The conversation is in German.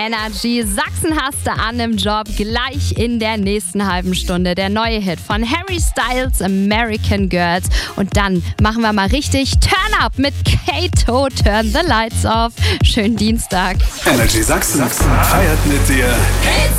Energy. Sachsen hast du an im Job. Gleich in der nächsten halben Stunde der neue Hit von Harry Styles, American Girls. Und dann machen wir mal richtig Turn Up mit Kato, Turn the Lights Off. Schönen Dienstag. Energy Sachsen feiert mit dir